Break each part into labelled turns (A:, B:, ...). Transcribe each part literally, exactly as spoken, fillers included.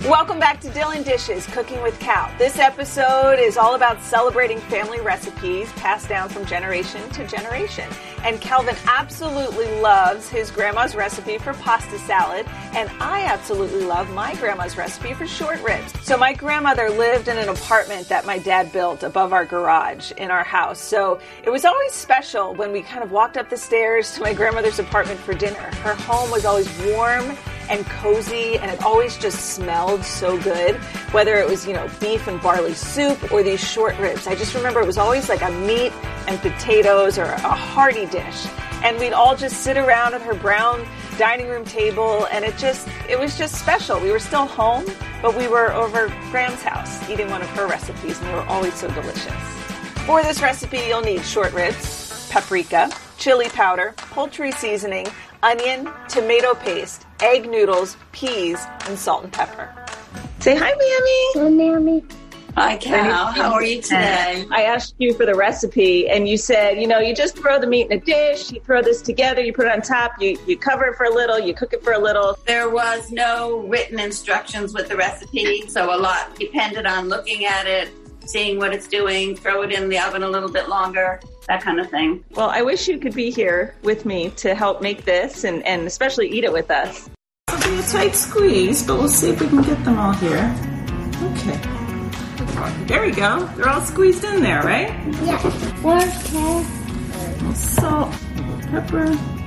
A: Welcome back to Dylan Dishes, Cooking with Cal. This episode is all about celebrating family recipes passed down from generation to generation. And Calvin absolutely loves his grandma's recipe for pasta salad, and I absolutely love my grandma's recipe for short ribs. So my grandmother lived in an apartment that my dad built above our garage in our house. So it was always special when we kind of walked up the stairs to my grandmother's apartment for dinner. Her home was always warm and cozy, and it always just smelled so good, whether it was, you know, beef and barley soup or these short ribs. I just remember it was always like a meat and potatoes or a hearty dish. And we'd all just sit around at her brown dining room table, and it just, it was just special. We were still home, but we were over Gram's house eating one of her recipes, and they were always so delicious. For this recipe, you'll need short ribs, paprika, chili powder, poultry seasoning, onion, tomato paste, egg noodles, peas, and salt and pepper. Say hi, Mammy.
B: Hi, Mammy.
C: Hi, Cal. How are you today?
A: I asked you for the recipe, and you said, you know, you just throw the meat in a dish, you throw this together, you put it on top, you, you cover it for a little, you cook it for a little.
C: There was no written instructions with the recipe, so a lot depended on looking at it, seeing what it's doing, throw it in the oven a little bit longer, that kind of thing.
A: Well, I wish you could be here with me to help make this and, and especially eat it with us.
D: It'll be a tight squeeze, but we'll see if we can get them all here. Okay. There we go. They're all squeezed in there, right?
B: Yeah. Okay.
D: A little salt, a little pepper.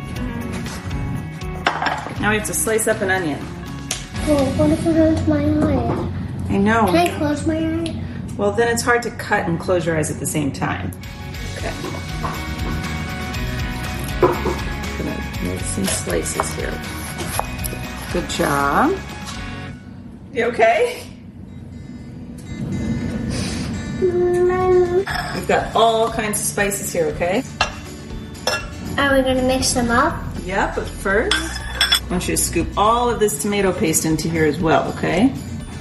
D: Now we have to slice up an onion.
B: Well, what if I close my eyes?
D: I know.
B: Can I close my eyes?
D: Well, then it's hard to cut and close your eyes at the same time. Okay. I'm gonna make some slices here. Good job. You okay? We've got all kinds of spices here, okay?
B: Are we going to mix them up?
D: Yeah, but first, I want you to scoop all of this tomato paste into here as well, okay?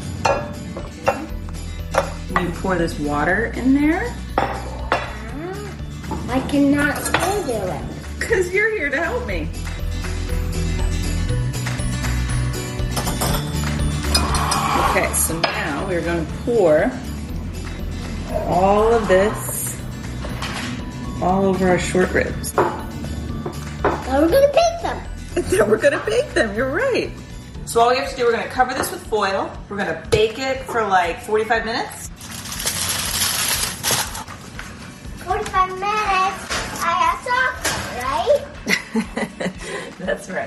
D: You pour this water in there.
B: I cannot still do it.
D: Because you're here to help me. Okay, so now we're going to pour all of this all over our short ribs.
B: Now we're going to bake them.
D: Then we're going to bake them, you're right. So all we have to do, we're going to cover this with foil. We're going to bake it for like forty-five minutes.
B: forty-five minutes. I have soccer, right?
D: That's right.